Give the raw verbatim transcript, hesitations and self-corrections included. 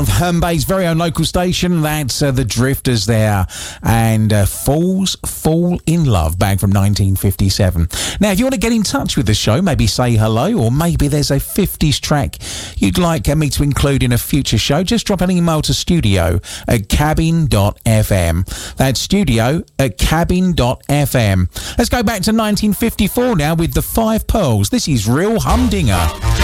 of Herne Bay's very own local station. That's uh, the Drifters there, and uh, Fools Fall in Love, back from nineteen fifty-seven. Now, if you want to get in touch with the show, maybe say hello, or maybe there's a fifties track you'd like uh, me to include in a future show, just drop an email to studio at cabin dot f m. That's studio at cabin dot f m. Let's go back to nineteen fifty-four now with the Five Pearls. This is Real Humdinger.